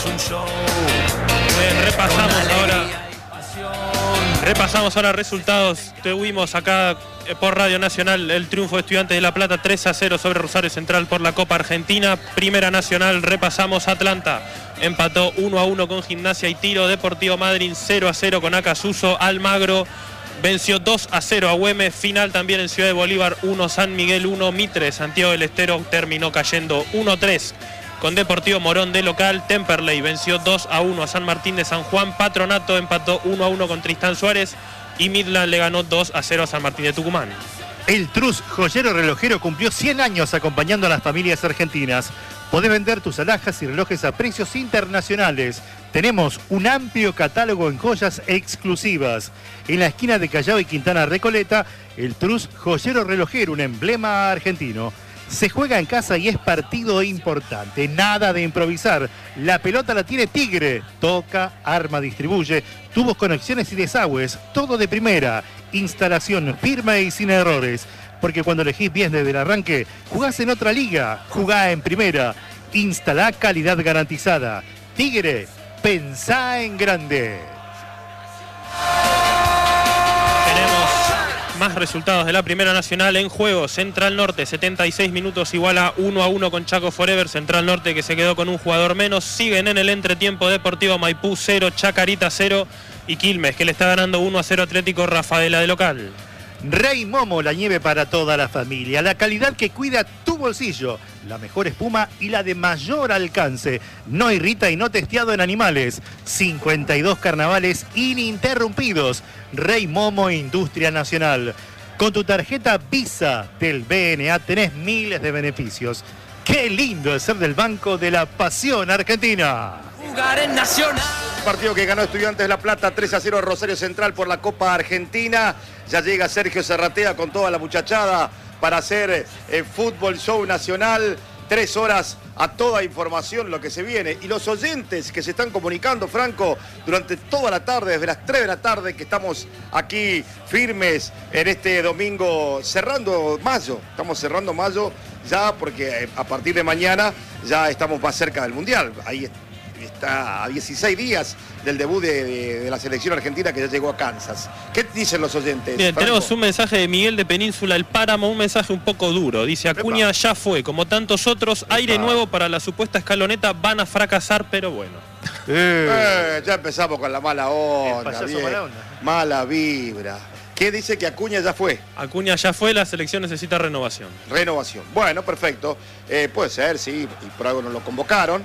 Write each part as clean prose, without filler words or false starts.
Un show. Bien, repasamos ahora resultados. Tuvimos acá por Radio Nacional el triunfo de Estudiantes de La Plata 3-0 sobre Rosario Central por la Copa Argentina. Primera Nacional, repasamos Atlanta. Empató 1-1 con Gimnasia y Tiro. Deportivo Madryn 0-0 con Acasuso. Almagro venció 2-0 a Güemes. Final también en Ciudad de Bolívar 1, San Miguel 1, Mitre. Santiago del Estero terminó cayendo 1-3 con Deportivo Morón de local. Temperley venció 2-1 a San Martín de San Juan. Patronato empató 1-1 con Tristán Suárez. Y Midland le ganó 2-0 a San Martín de Tucumán. El Trus Joyero Relojero cumplió 100 años acompañando a las familias argentinas. Podés vender tus alhajas y relojes a precios internacionales. Tenemos un amplio catálogo en joyas exclusivas. En la esquina de Callao y Quintana Recoleta, el Trus Joyero Relojero, un emblema argentino. Se juega en casa y es partido importante. Nada de improvisar. La pelota la tiene Tigre. Toca, arma, distribuye. Tubos, conexiones y desagües. Todo de primera. Instalación firme y sin errores. Porque cuando elegís bien desde el arranque, jugás en otra liga. Jugá en primera. Instalá calidad garantizada. Tigre, pensá en grande. Más resultados de la Primera Nacional en juego. Central Norte, 76 minutos, iguala 1-1 con Chaco Forever. Central Norte, que se quedó con un jugador menos. Siguen en el entretiempo. Deportivo Maipú 0, Chacarita 0 y Quilmes, que le está ganando 1-0 Atlético Rafaela de local. Rey Momo, la nieve para toda la familia. La calidad que cuida tu bolsillo. La mejor espuma y la de mayor alcance. No irrita y no testeado en animales. 52 carnavales ininterrumpidos. Rey Momo, Industria Nacional. Con tu tarjeta Visa del BNA tenés miles de beneficios. ¡Qué lindo es ser del Banco de la Pasión Argentina! Jugar en Nacional. Partido que ganó Estudiantes de La Plata 3-0 a Rosario Central por la Copa Argentina. Ya llega Sergio Serratea con toda la muchachada para hacer Fútbol Show Nacional. 3 horas a toda información, lo que se viene. Y los oyentes que se están comunicando, Franco, durante toda la tarde, desde las 3 de la tarde, que estamos aquí firmes en este domingo, cerrando mayo. Estamos cerrando mayo ya porque a partir de mañana ya estamos más cerca del Mundial. Ahí está a 16 días del debut de la selección argentina, que ya llegó a Kansas. ¿Qué dicen los oyentes? Bien, Franco? tenemos un mensaje de Miguel de Península El Páramo, un mensaje un poco duro. Dice: Acuña ya fue, como tantos otros, aire nuevo para la supuesta escaloneta, van a fracasar, pero bueno. Ya empezamos con la mala onda, mala vibra. ¿Qué dice que Acuña ya fue? Acuña ya fue, la selección necesita renovación. Renovación. Bueno, perfecto. Puede ser, sí, y por algo no lo convocaron.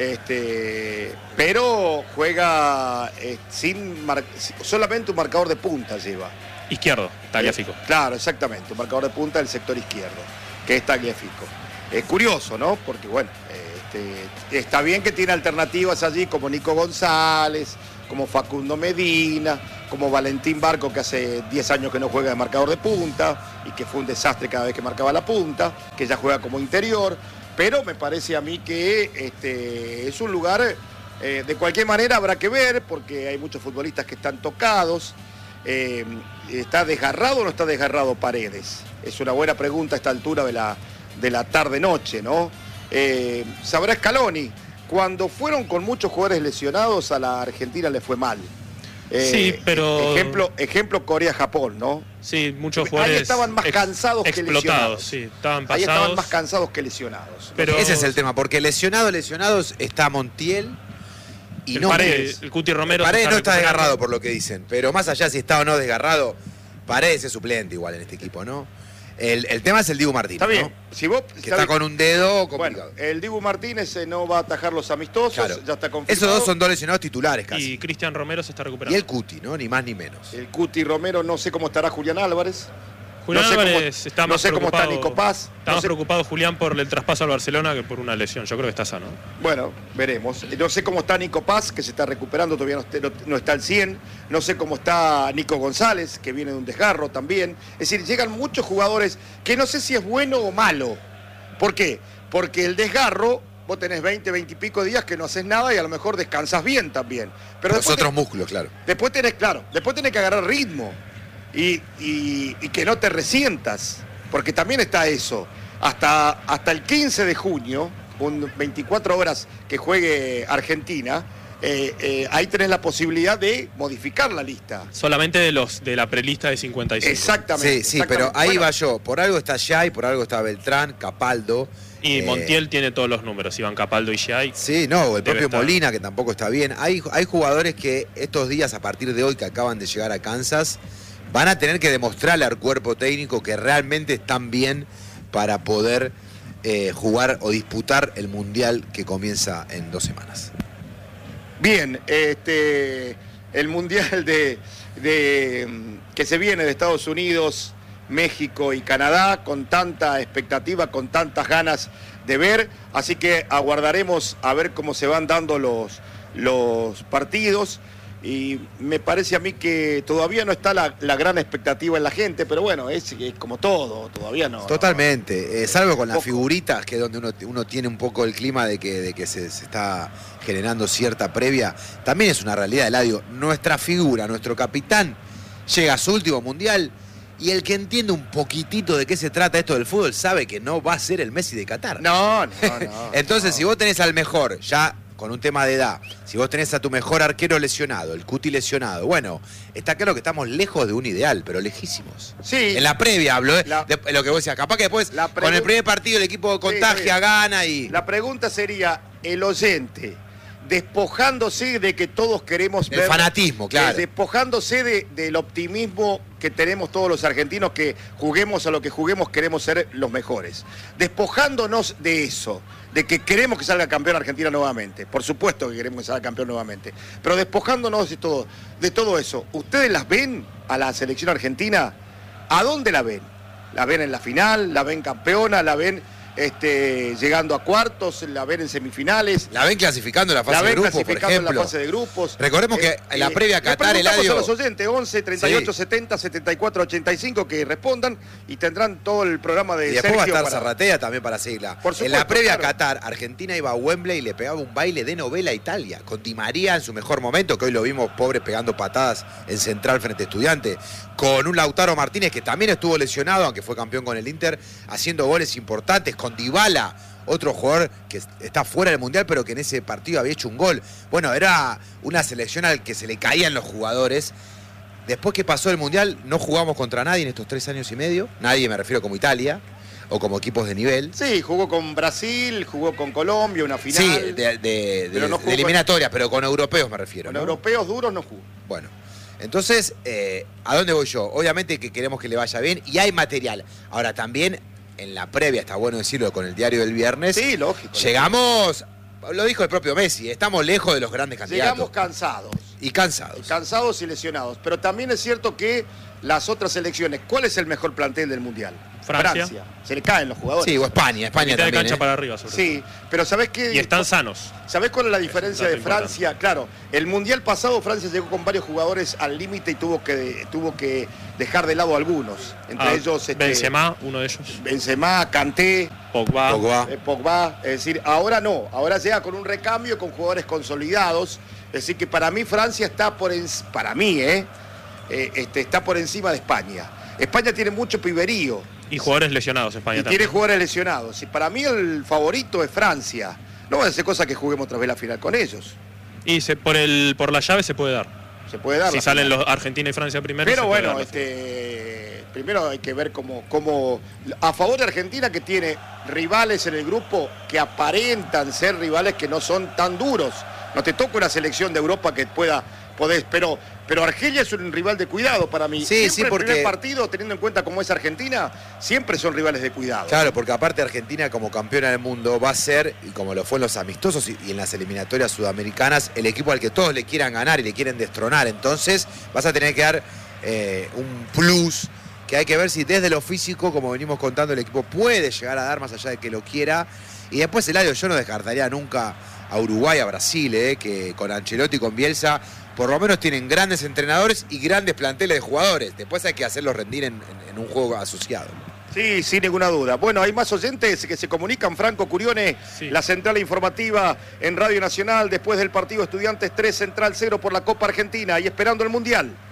Pero juega solamente un marcador de punta lleva. Izquierdo, Tagliafico. Claro, exactamente, un marcador de punta del sector izquierdo, que es Tagliafico. Es curioso, ¿no? Porque bueno, está bien que tiene alternativas allí como Nico González, como Facundo Medina, como Valentín Barco, que hace 10 años que no juega de marcador de punta y que fue un desastre cada vez que marcaba la punta, que ya juega como interior. Pero me parece a mí que es un lugar, de cualquier manera habrá que ver, porque hay muchos futbolistas que están tocados. ¿Está desgarrado o no está desgarrado Paredes? Es una buena pregunta a esta altura de la tarde-noche, ¿no? Sabrá Scaloni, cuando fueron con muchos jugadores lesionados, a la Argentina le fue mal. Sí, pero... Ejemplo Corea-Japón, ¿no? Sí, muchos jugadores ahí estaban más cansados que lesionados. Sí, estaban pasados. Ahí estaban más cansados que lesionados. Pero ese es el tema, porque lesionados está Montiel y no Paredes, el Cuti Romero. Paredes no está desgarrado por lo que dicen, pero más allá si está o no desgarrado, Paredes es suplente igual en este equipo, ¿no? El tema es el Dibu Martínez, está bien. ¿no? Si vos, que está con un dedo complicado. Bueno, el Dibu Martínez no va a atajar los amistosos, claro. Ya está confirmado. Esos dos son dos lesionados titulares casi. Y Cristian Romero se está recuperando. Y el Cuti, ¿no? Ni más ni menos. El Cuti Romero, no sé cómo estará Julián Álvarez. Julián Álvarez está más preocupado. No sé cómo está Nico Paz. Está más preocupado Julián por el traspaso al Barcelona que por una lesión. Yo creo que está sano. Bueno, veremos. No sé cómo está Nico Paz, que se está recuperando, todavía no está al 100. No sé cómo está Nico González, que viene de un desgarro también. Es decir, llegan muchos jugadores que no sé si es bueno o malo. ¿Por qué? Porque el desgarro, vos tenés 20 y pico días que no haces nada y a lo mejor descansas bien también. Pero los otros músculos, claro. Después tenés que agarrar ritmo. Y que no te resientas, porque también está eso. Hasta el 15 de junio, 24 horas que juegue Argentina, ahí tenés la posibilidad de modificar la lista. Solamente de la prelista de 55. Exactamente. Sí, pero ahí va yo. Por algo está Yay, por algo está Beltrán, Capaldo. Y Montiel tiene todos los números, Iván Capaldo y Yay. Sí, no, el propio estar. Molina, que tampoco está bien. Hay jugadores que estos días, a partir de hoy, que acaban de llegar a Kansas, van a tener que demostrarle al cuerpo técnico que realmente están bien para poder jugar o disputar el Mundial que comienza en 2 semanas. Bien, el Mundial que se viene de Estados Unidos, México y Canadá, con tanta expectativa, con tantas ganas de ver, así que aguardaremos a ver cómo se van dando los partidos, y me parece a mí que todavía no está la gran expectativa en la gente, pero bueno, es como todo, todavía no. Totalmente, salvo con las figuritas, que es donde uno tiene un poco el clima de que se está generando cierta previa. También es una realidad, Eladio. Nuestra figura, nuestro capitán, llega a su último Mundial, y el que entiende un poquitito de qué se trata esto del fútbol sabe que no va a ser el Messi de Qatar. No. Entonces, si vos tenés al mejor, ya con un tema de edad, si vos tenés a tu mejor arquero lesionado, el Cuti lesionado, bueno, está claro que estamos lejos de un ideal, pero lejísimos. Sí. En la previa hablo, de lo que vos decías. Capaz que después, con el primer partido, el equipo contagia, gana y... La pregunta sería, el oyente, despojándose de que todos queremos el fanatismo, claro. Despojándose del optimismo que tenemos todos los argentinos, que juguemos a lo que juguemos, queremos ser los mejores. Despojándonos de eso, de que queremos que salga campeón Argentina nuevamente. Por supuesto que queremos que salga campeón nuevamente. Pero despojándonos de todo eso, ¿ustedes las ven a la selección argentina? ¿A dónde la ven? ¿La ven en la final? ¿La ven campeona? ¿La ven llegando a cuartos? ¿La ven en semifinales? ¿La ven clasificando en la fase de grupos, por ejemplo? En la fase de grupos. Recordemos que en la previa a Qatar, Eladio... a los oyentes, 11 38 70 74 85, que respondan, y tendrán todo el programa de Y después Sergio va a estar Zarratea también para seguirla. Por supuesto, en la previa a claro. Qatar, Argentina iba a Wembley y le pegaba un baile de novela a Italia, con Di María en su mejor momento, que hoy lo vimos pobre pegando patadas en Central frente a Estudiantes, con un Lautaro Martínez que también estuvo lesionado, aunque fue campeón con el Inter, haciendo goles importantes, con Dybala, otro jugador que está fuera del Mundial, pero que en ese partido había hecho un gol. Bueno, era una selección al que se le caían los jugadores. Después que pasó el Mundial, no jugamos contra nadie en estos 3 años y medio. Nadie, me refiero, como Italia o como equipos de nivel. Sí, jugó con Brasil, jugó con Colombia, una final. Sí, de no jugó eliminatoria, pero con europeos me refiero. Con ¿no? europeos duros no jugó. Bueno, entonces, ¿a dónde voy yo? Obviamente que queremos que le vaya bien y hay material. Ahora, también en la previa, está bueno decirlo con el diario del viernes. Sí, lógico. Llegamos, lo dijo el propio Messi, estamos lejos de los grandes candidatos. Llegamos cansados. Y cansados. Cansados y lesionados. Pero también es cierto que las otras selecciones, ¿cuál es el mejor plantel del Mundial? Francia. Se le caen los jugadores. Sí, o España Mitad de también. cancha para arriba, sobre Sí, pero ¿sabés qué? todo. Y están sanos. ¿Sabés cuál es la diferencia dato de Francia? Claro, el Mundial pasado Francia llegó con varios jugadores al límite y tuvo que dejar de lado a algunos. Entre ellos Benzema, uno de ellos. Benzema, Kanté, Pogba. Es decir, ahora no, ahora llega con un recambio, con jugadores consolidados. Es decir, que para mí Francia está está por encima de España. España tiene mucho piberío. Y jugadores lesionados, España Y también. tiene jugadores lesionados. Y para mí el favorito es Francia. No va a ser cosa que juguemos otra vez la final con ellos. Y por la llave se puede dar. Se puede dar. Si salen los Argentina y Francia primero. Pero se puede bueno, dar. primero hay que ver cómo a favor de Argentina, que tiene rivales en el grupo que aparentan ser rivales que no son tan duros. No te toca una selección de Europa que podés, pero Argelia es un rival de cuidado para mí. Sí, siempre porque el primer partido, teniendo en cuenta cómo es Argentina, siempre son rivales de cuidado. Claro, porque aparte Argentina como campeona del mundo va a ser, y como lo fue en los amistosos y en las eliminatorias sudamericanas, el equipo al que todos le quieran ganar y le quieren destronar. Entonces vas a tener que dar un plus, que hay que ver si desde lo físico, como venimos contando, el equipo puede llegar a dar más allá de que lo quiera. Y después, Eladio, yo no descartaría nunca a Uruguay, a Brasil, que con Ancelotti y con Bielsa por lo menos tienen grandes entrenadores y grandes planteles de jugadores. Después hay que hacerlos rendir en un juego asociado. Sí, sin ninguna duda. Bueno, hay más oyentes que se comunican. Franco Curione, sí. La central informativa en Radio Nacional, después del partido Estudiantes 3, Central 0 por la Copa Argentina y esperando el Mundial.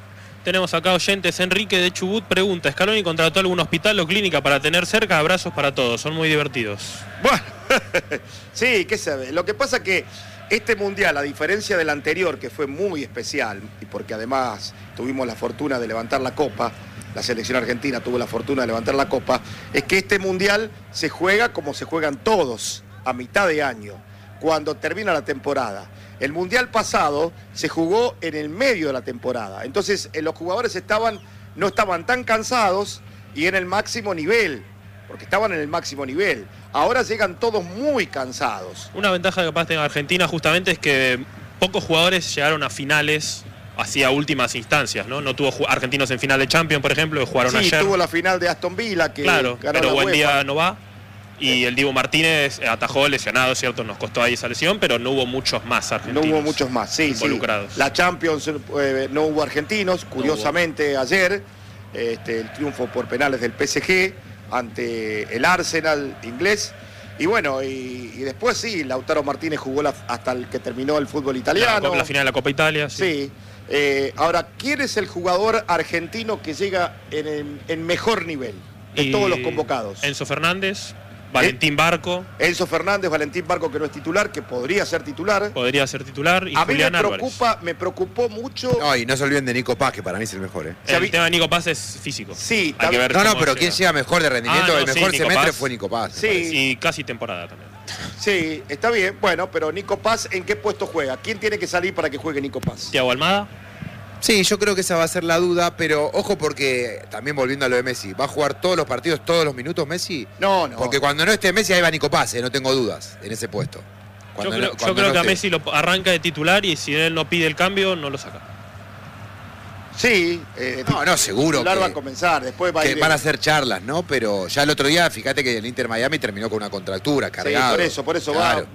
Tenemos acá oyentes. Enrique de Chubut pregunta: ¿Scaloni contrató algún hospital o clínica para tener cerca? Abrazos para todos, son muy divertidos. Bueno, sí, qué sabe. Lo que pasa que este mundial, a diferencia del anterior, que fue muy especial, y porque además tuvimos la fortuna de levantar la copa, la selección argentina tuvo la fortuna de levantar la copa, es que este mundial se juega como se juegan todos, a mitad de año, cuando termina la temporada. El mundial pasado se jugó en el medio de la temporada, entonces los jugadores no estaban tan cansados y en el máximo nivel, porque estaban en el máximo nivel. Ahora llegan todos muy cansados. Una ventaja que capaz tenga Argentina justamente es que pocos jugadores llegaron a finales hacia últimas instancias, ¿no? No tuvo argentinos en final de Champions, por ejemplo, que jugaron ayer. Sí, tuvo la final de Aston Villa, que claro, ganó pero la buen UEFA. día no va. Y el Dibu Martínez atajó lesionado, ¿cierto? Nos costó ahí esa lesión, pero no hubo muchos más argentinos. No hubo muchos más, sí, involucrados. Sí. La Champions no hubo argentinos, curiosamente ayer, el triunfo por penales del PSG ante el Arsenal inglés. Y bueno, y después sí, Lautaro Martínez jugó hasta el que terminó el fútbol italiano. La final de la Copa Italia. Sí. Ahora, ¿quién es el jugador argentino que llega en mejor nivel de todos los convocados? Enzo Fernández, Valentín Barco. Enzo Fernández, Valentín Barco, que no es titular, que podría ser titular. Podría ser titular. Y a Julián mí Álvarez. me preocupó mucho. No, y no se olviden de Nico Paz, que para mí es el mejor, ¿eh? El tema de Nico Paz es físico. Sí, hay que ver No, cómo pero llega. ¿quién llega mejor de rendimiento? El mejor Nico semestre Paz. fue Nico Paz. Sí. Y casi temporada también. Sí, está bien. Bueno, pero Nico Paz, ¿en qué puesto juega? ¿Quién tiene que salir para que juegue Nico Paz? Thiago Almada. Sí, yo creo que esa va a ser la duda, pero ojo porque, también volviendo a lo de Messi, ¿va a jugar todos los partidos, todos los minutos Messi? No. Porque cuando no esté Messi, ahí va Nico Paz, no tengo dudas en ese puesto. Yo creo que a Messi lo arranca de titular y si él no pide el cambio, no lo saca. Sí. No, seguro titular que va a comenzar, después va a ir... van a hacer charlas, ¿no? Pero ya el otro día, fíjate que el Inter Miami terminó con una contractura, cargado. Sí, por eso Claro.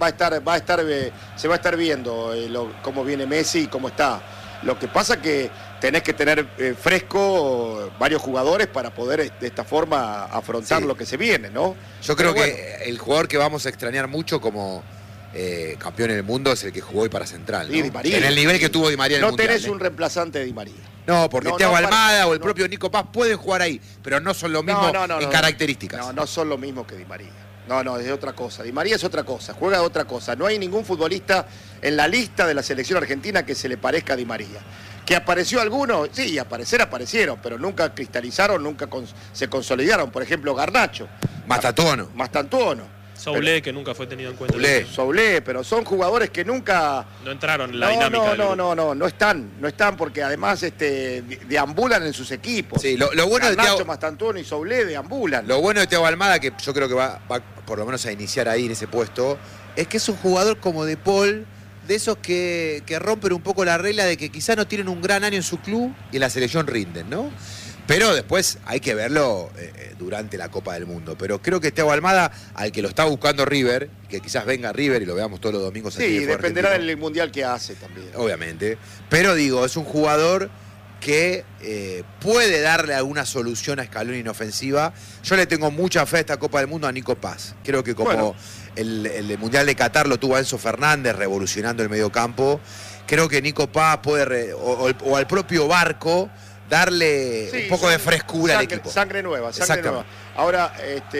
se va a estar viendo cómo viene Messi y cómo está. Lo que pasa que tenés que tener fresco varios jugadores para poder de esta forma afrontar lo que se viene, ¿no? Yo creo que el jugador que vamos a extrañar mucho como campeón del mundo es el que jugó hoy para Central, ¿no? Sí, Di María. En el nivel que tuvo Di María en el No tenés Mundial, un reemplazante de Di María. No, porque Thiago Almada o el no. propio Nico Paz pueden jugar ahí, pero no son lo mismo en características. No son lo mismo que Di María. No, es otra cosa. Di María es otra cosa, juega otra cosa. No hay ningún futbolista en la lista de la selección argentina que se le parezca a Di María. ¿Que apareció alguno? Sí, aparecieron, pero nunca cristalizaron, nunca se consolidaron. Por ejemplo, Garnacho. Mastantuono. Soulé, que nunca fue tenido en cuenta. Soulé, pero son jugadores que nunca... No entraron en la dinámica. No están porque además deambulan en sus equipos. Sí, lo bueno Garnacho, de Thiago, Mastantuono y Soulé deambulan. lo bueno de Thiago Almada, que yo creo que va por lo menos a iniciar ahí en ese puesto, es que es un jugador como De Paul, de esos que rompen un poco la regla de que quizá no tienen un gran año en su club y en la selección rinden, ¿no? Pero después hay que verlo durante la Copa del Mundo. Pero creo que Thiago Almada, al que lo está buscando River, que quizás venga River y lo veamos todos los domingos aquí. Sí, dependerá del mundial que hace también. Obviamente. Pero digo, es un jugador que puede darle alguna solución a Scaloni en ofensiva. Yo le tengo mucha fe a esta Copa del Mundo a Nico Paz. Creo que como el Mundial de Qatar lo tuvo a Enzo Fernández revolucionando el mediocampo, creo que Nico Paz puede, o al propio Barco, darle un poco de frescura al equipo. Sangre nueva. Ahora,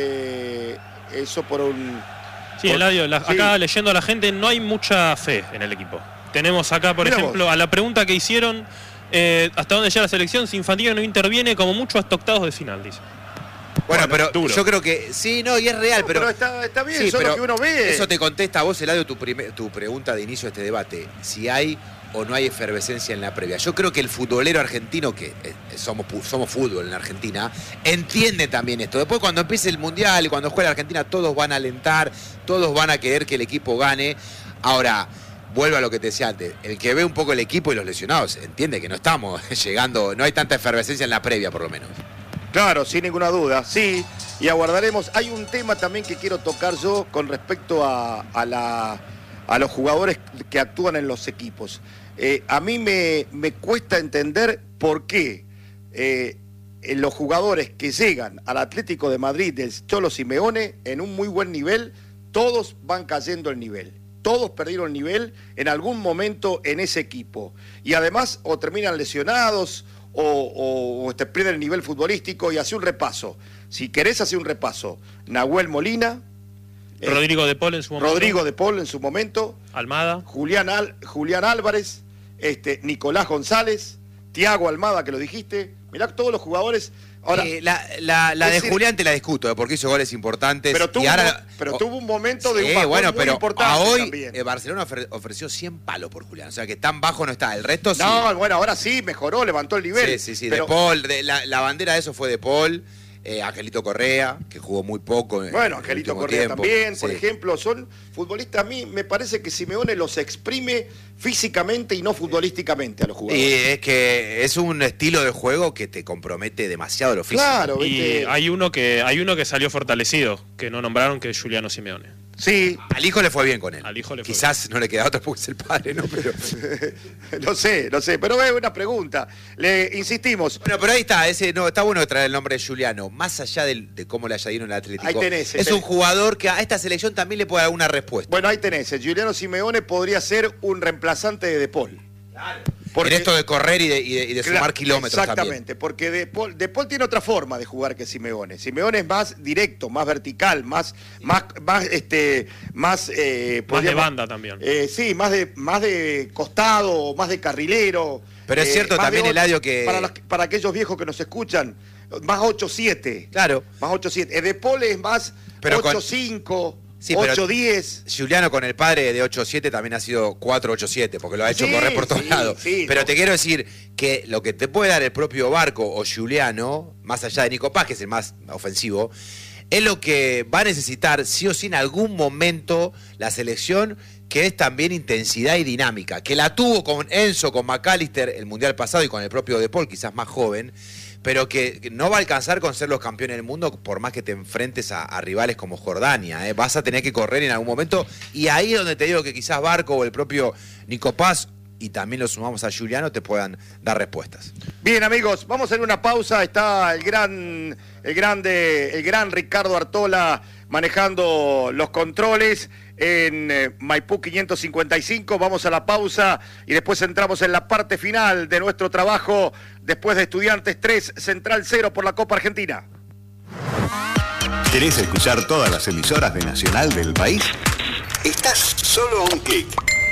eso por un... Sí, Eladio, acá leyendo a la gente, no hay mucha fe en el equipo. Tenemos acá, por ejemplo, a la pregunta que hicieron, ¿hasta dónde llega la selección? Si Infantino no interviene, como mucho hasta octavos de final, dice. Bueno, pero duro. yo creo que sí, no, y es real, pero está bien, sí, eso es lo que uno ve. Eso te contesta a vos, Eladio, tu pregunta de inicio de este debate. Si hay o no hay efervescencia en la previa. Yo creo que el futbolero argentino, que somos fútbol en la Argentina, entiende también esto. Después cuando empiece el Mundial y cuando juegue la Argentina, todos van a alentar, todos van a querer que el equipo gane. Ahora, vuelvo a lo que te decía antes, el que ve un poco el equipo y los lesionados, entiende que no estamos llegando, no hay tanta efervescencia en la previa por lo menos. Claro, sin ninguna duda, sí, y aguardaremos. Hay un tema también que quiero tocar yo con respecto a los jugadores que actúan en los equipos. A mí me cuesta entender por qué los jugadores que llegan al Atlético de Madrid del Cholo Simeone en un muy buen nivel, todos van cayendo el nivel. Todos perdieron el nivel en algún momento en ese equipo. Y además o terminan lesionados o pierde el nivel futbolístico, y hace un repaso. Si querés hacer un repaso, Nahuel Molina, Rodrigo de Paul en su momento. Rodrigo de Paul en su momento, Almada. Julián Álvarez, Nicolás González, Thiago Almada, que lo dijiste. Mirá todos los jugadores. Ahora, la de Julián te la discuto, porque hizo goles importantes. Pero tuvo un momento de un bajón muy importante hoy también. Barcelona ofreció 100 palos por Julián, o sea que tan bajo no está. El resto sí. No, bueno, ahora sí, mejoró, levantó el nivel. Sí, pero... de Paul, la bandera de eso fue de Paul. Angelito Correa, que jugó muy poco. Bueno, Angelito Correa también, por ejemplo, son futbolistas. A mí me parece que Simeone los exprime físicamente y no futbolísticamente a los jugadores. Y es que es un estilo de juego que te compromete demasiado lo físico. Claro, y hay uno que salió fortalecido, que no nombraron, que es Giuliano Simeone. Sí. Al hijo le fue bien con él. Al hijo le fue Quizás bien. no le queda otra porque es el padre, ¿no? Pero... no sé, pero es una pregunta. Le insistimos. Pero ahí está, está bueno traer el nombre de Giuliano, más allá de cómo le haya ido en el Atlético. Ahí tenés, es un jugador que a esta selección también le puede dar una respuesta. Bueno, ahí tenés. Giuliano Simeone podría ser un reemplazante de De Paul. Claro. En esto de correr y de sumar kilómetros. Exactamente, también. Porque De Paul tiene otra forma de jugar que Simeone. Simeone es más directo, más vertical, más de banda también. Sí, más de costado, más de carrilero. Pero es cierto también, Eladio, que... Para aquellos viejos que nos escuchan, más 8-7. Claro. Más 8-7. De Paul es más 8-5... Sí, 8-10. Giuliano con el padre de 8-7 también ha sido 4-8-7, porque lo ha hecho correr por todos lados. Sí, pero te quiero decir que lo que te puede dar el propio Barco o Giuliano, más allá de Nico Paz, que es el más ofensivo, es lo que va a necesitar sí o sí en algún momento la selección, que es también intensidad y dinámica, que la tuvo con Enzo, con McAllister el Mundial pasado y con el propio De Paul, quizás más joven, pero que no va a alcanzar con ser los campeones del mundo por más que te enfrentes a rivales como Jordania. Vas a tener que correr en algún momento, y ahí es donde te digo que quizás Barco o el propio Nico Paz, y también lo sumamos a Giuliano, te puedan dar respuestas. Bien, amigos, vamos a hacer una pausa. Está el gran Ricardo Artola manejando los controles en Maipú 555. Vamos a la pausa y después entramos en la parte final de nuestro trabajo después de Estudiantes 3, Central 0 por la Copa Argentina. ¿Querés escuchar todas las emisoras de Nacional del país? Estás solo a un clic.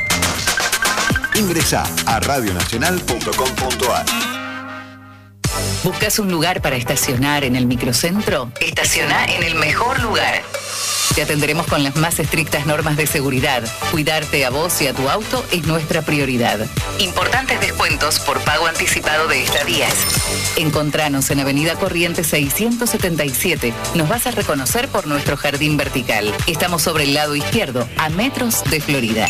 Ingresá a radionacional.com.ar. ¿Buscas un lugar para estacionar en el microcentro? Estaciona en el mejor lugar. Te atenderemos con las más estrictas normas de seguridad. Cuidarte a vos y a tu auto es nuestra prioridad. Importantes descuentos por pago anticipado de estadías. Encontranos en Avenida Corrientes 677. Nos vas a reconocer por nuestro jardín vertical. Estamos sobre el lado izquierdo, a metros de Florida.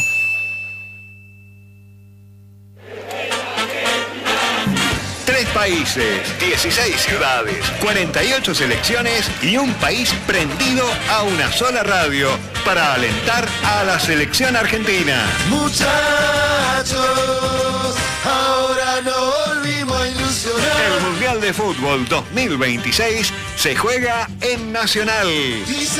Países, 16 ciudades, 48 selecciones y un país prendido a una sola radio para alentar a la selección argentina. Muchachos, ahora no volvimos a ilusionar. El Mundial de Fútbol 2026 se juega en Nacional.